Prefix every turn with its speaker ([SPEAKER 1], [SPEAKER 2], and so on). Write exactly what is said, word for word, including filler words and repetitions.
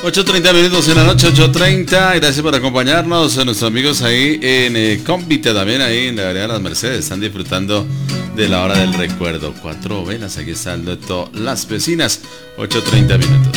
[SPEAKER 1] ocho treinta minutos en la noche, ocho treinta. Gracias por acompañarnos. A nuestros amigos ahí en eh, Cómbite también, ahí en la Vereda de las Mercedes. Están disfrutando de la hora del recuerdo. Cuatro velas, aquí está el dueto Las Vecinas. ocho treinta minutos.